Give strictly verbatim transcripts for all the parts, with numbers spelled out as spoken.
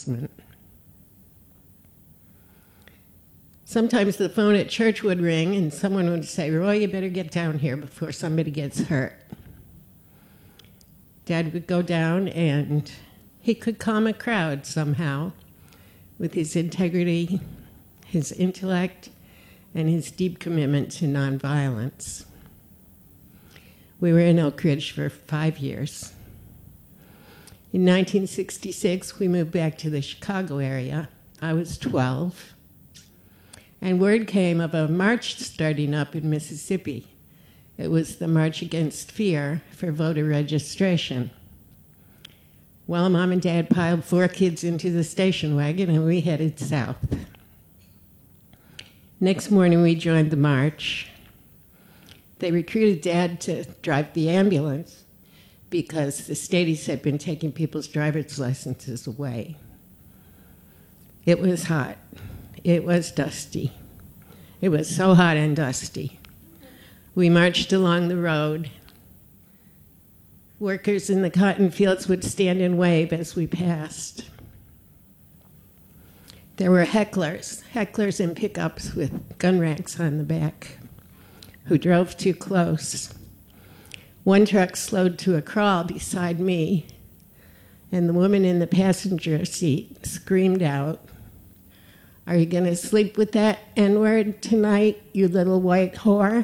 announcement. Sometimes the phone at church would ring and someone would say, "Roy, you better get down here before somebody gets hurt." Dad would go down and he could calm a crowd somehow with his integrity, his intellect, and his deep commitment to nonviolence. We were in Oak Ridge for five years. In nineteen sixty-six, we moved back to the Chicago area. I was twelve. And word came of a march starting up in Mississippi. It was the March Against Fear for voter registration. Well, Mom and Dad piled four kids into the station wagon and we headed south. Next morning, we joined the march. They recruited Dad to drive the ambulance because the Stadies had been taking people's driver's licenses away. It was hot. It was dusty. It was so hot and dusty. We marched along the road. Workers in the cotton fields would stand and wave as we passed. There were hecklers, hecklers in pickups with gun racks on the back, who drove too close. One truck slowed to a crawl beside me, and the woman in the passenger seat screamed out, "Are you going to sleep with that N-word tonight, you little white whore?"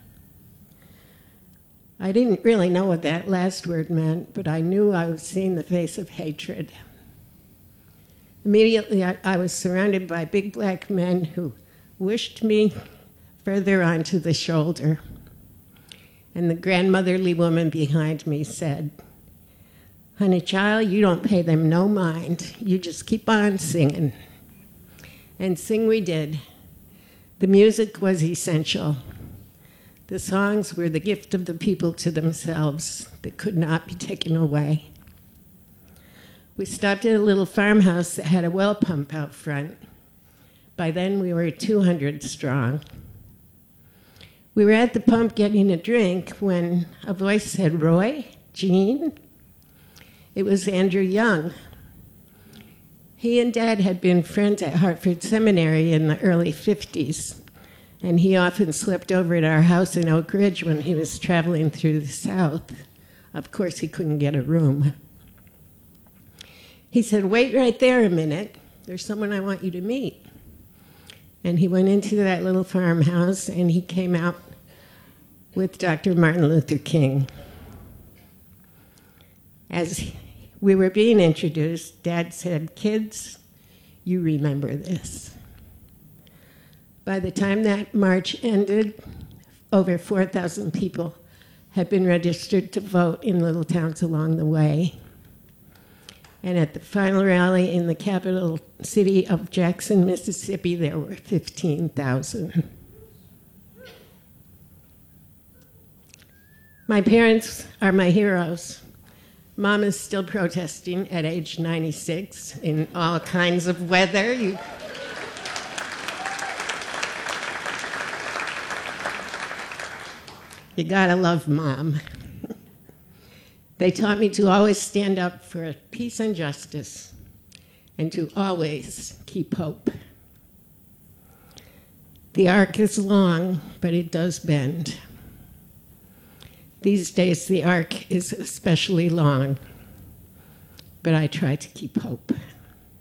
I didn't really know what that last word meant, but I knew I was seeing the face of hatred. Immediately, I, I was surrounded by big black men who wished me further onto the shoulder. And the grandmotherly woman behind me said, "Honey child, you don't pay them no mind. You just keep on singing." And sing we did. The music was essential. The songs were the gift of the people to themselves that could not be taken away. We stopped at a little farmhouse that had a well pump out front. By then, we were two hundred strong. We were at the pump getting a drink when a voice said, "Roy? Jean?" It was Andrew Young. He and Dad had been friends at Hartford Seminary in the early fifties, and he often slept over at our house in Oak Ridge when he was traveling through the South. Of course, he couldn't get a room. He said, "Wait right there a minute. There's someone I want you to meet." And he went into that little farmhouse, and he came out with Doctor Martin Luther King. As we were being introduced, Dad said, "Kids, you remember this." By the time that march ended, over four thousand people had been registered to vote in little towns along the way. And at the final rally in the capital city of Jackson, Mississippi, there were fifteen thousand. My parents are my heroes. Mom is still protesting at age ninety-six in all kinds of weather. You... you gotta love Mom. They taught me to always stand up for peace and justice and to always keep hope. The arc is long, but it does bend. These days, the arc is especially long, but I try to keep hope.